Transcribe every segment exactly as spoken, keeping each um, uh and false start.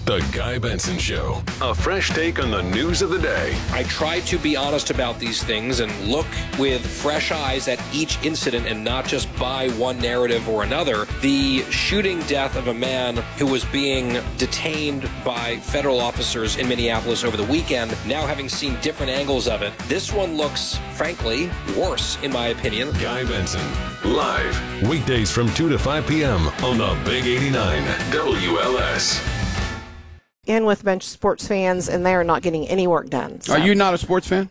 The Guy Benson Show. A fresh take on the news of the day. I try to be honest about these things and look with fresh eyes at each incident and not just buy one narrative or another. The shooting death of a man who was being detained by federal officers in Minneapolis over the weekend, now having seen different angles of it, this one looks, frankly, worse, in my opinion. Guy Benson, live, weekdays from two to five p.m. on the Big eighty-nine W L S. In with a bunch of sports fans, and they're not getting any work done. So. Are you not a sports fan?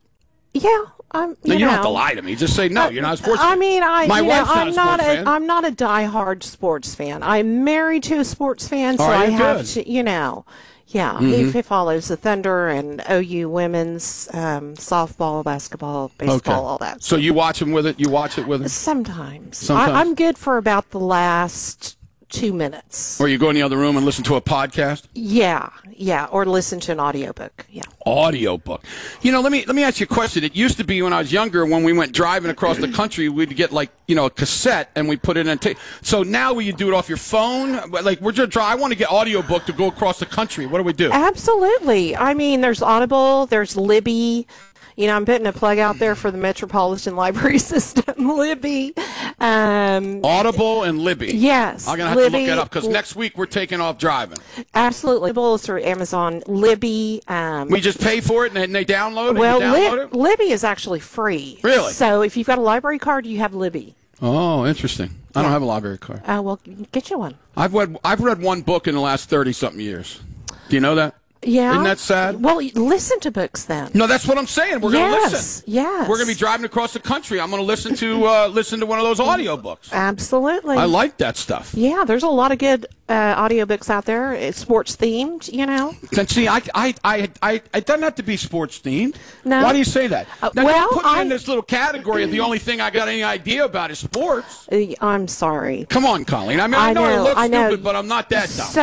Yeah, I'm. You no, you know, don't have to lie to me. Just say no. You're not a sports I fan. mean, I. My you wife's know, not I'm a not sports a. fan. I'm not a diehard sports fan. I'm married to a sports fan, so All right, I have good. to. You know, yeah. Mm-hmm. He, he follows the Thunder and O U women's um, softball, basketball, baseball, Okay. all that. So you watch him with it? You watch it with him? Sometimes. Sometimes. I, I'm good for about the last two minutes. Or you go in the other room and listen to a podcast? Yeah, yeah, or listen to an audiobook. Yeah. Audiobook. You know, let me let me ask you a question. It used to be when I was younger, when we went driving across the country, we'd get like, you know, a cassette and we put it in a tape. So now will you do it off your phone? Like, we're just dri- I want to get audiobook to go across the country. What do we do? Absolutely. I mean, there's Audible, there's Libby. You know, I'm putting a plug out there for the Metropolitan Library System, Libby. Um, Audible and Libby. Yes. I'm going to have Libby, to look it up because next week we're taking off driving. Absolutely. Audible is through Amazon. Libby. Um, We just pay for it and then they download it? well, you download Lib- it? Libby is actually free. Really? So if you've got a library card, you have Libby. Oh, interesting. I don't have a library card. Uh, well, get you one. I've read I've read one book in the last thirty-something years. Do you know that? Yeah. Isn't that sad? Well, listen to books then. No, that's what I'm saying. We're going to Yes, listen. yes. We're going to be driving across the country. I'm going to listen to uh, listen to one of those audiobooks. Absolutely. I like that stuff. Yeah, there's a lot of good uh, audiobooks out there. It's sports themed, you know. And see, I, I, I, I, it doesn't have to be sports themed. No. Why do you say that? Uh, now, well, don't put me I- in this little category of the only thing I got any idea about is sports. Uh, I'm sorry. Come on, Colleen. I mean, I, I know, I know, look I know. stupid, but I'm not that dumb.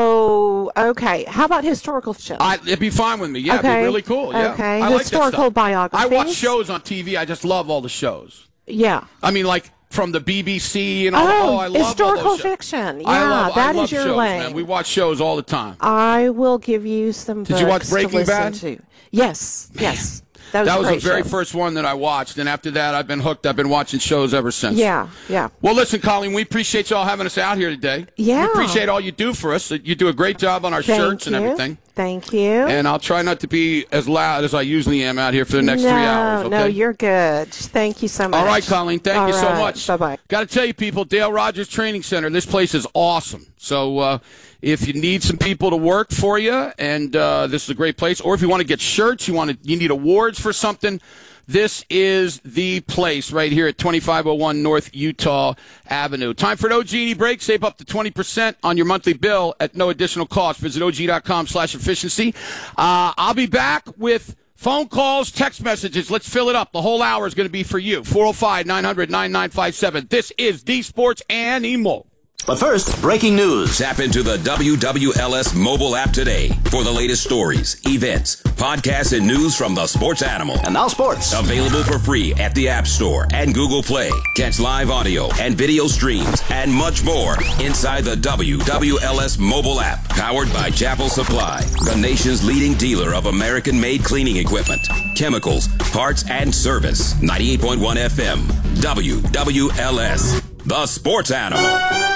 So, okay. How about historical fiction? I, it'd be fine with me. Yeah, it'd Okay. be really cool. Yeah. Okay. I like Historical that stuff. biographies. I watch shows on T V. I just love all the shows. yeah. I mean, like from the B B C and all. Oh, Oh, I love historical all those shows. fiction. Yeah, I love, that I love is your shows, lane. man. We watch shows all the time. I will give you some Did books you watch Breaking to listen Bad? to. Yes, yes. That was, That a was great the very show. first one that I watched, and after that, I've been hooked. I've been watching shows ever since. Yeah, yeah. Well, listen, Colleen, we appreciate y'all having us out here today. Yeah. We appreciate all you do for us. You do a great job on our Thank shirts you. and everything. Thank you. And I'll try not to be as loud as I usually am out here for the next no, three hours. Okay? no, you're good. Thank you so much. All right, Colleen. Thank All you so right, much. Bye-bye. Got to tell you, people, Dale Rogers Training Center. This place is awesome. So uh, if you need some people to work for you, and uh, this is a great place, or if you want to get shirts, you want to, you need awards for something, this is the place right here at twenty-five oh one North Utah Avenue. Time for an O G and E break. Save up to twenty percent on your monthly bill at no additional cost. Visit O G dot com slash efficiency. Uh, I'll be back with phone calls, text messages. Let's fill it up. The whole hour is going to be for you. four oh five, nine hundred, ninety-nine fifty-seven. This is D Sports Animal. But first, breaking news. Tap into the W W L S mobile app today for the latest stories, events, podcasts, and news from the sports animal. And now sports. Available for free at the App Store and Google Play. Catch live audio and video streams and much more inside the W W L S mobile app. Powered by Chapel Supply, the nation's leading dealer of American-made cleaning equipment, chemicals, parts, and service. ninety-eight point one F M. W W L S, the sports animal.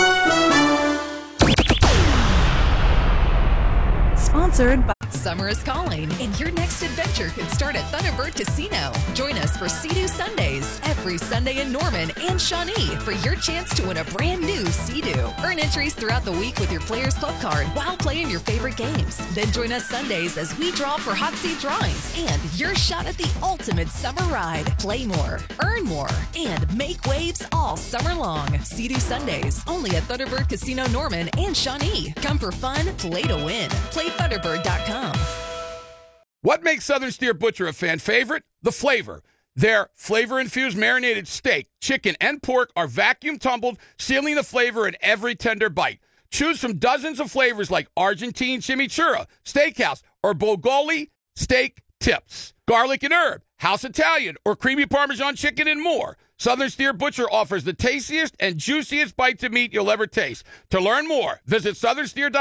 Sponsored by Summer is Calling, and your next adventure could start at Thunderbird Casino. Join us for Sea-Doo Sundays every Sunday in Norman and Shawnee for your chance to win a brand new Sea-Doo. Earn entries throughout the week with your Players Club card while playing your favorite games. Then join us Sundays as we draw for hot seat drawings and your shot at the ultimate summer ride. Play more, earn more, and make waves all summer long. Sea-Doo Sundays only at Thunderbird Casino Norman and Shawnee. Come for fun, play to win. Play Thunderbird dot com. What makes Southern Steer Butcher a fan favorite? The flavor. Their flavor-infused marinated steak, chicken, and pork are vacuum tumbled, sealing the flavor in every tender bite. Choose from dozens of flavors like Argentine chimichurri, steakhouse, or Bogoli steak tips, garlic and herb, house Italian, or creamy Parmesan chicken, and more. Southern Steer Butcher offers the tastiest and juiciest bites of meat you'll ever taste. To learn more, visit southern steer dot com.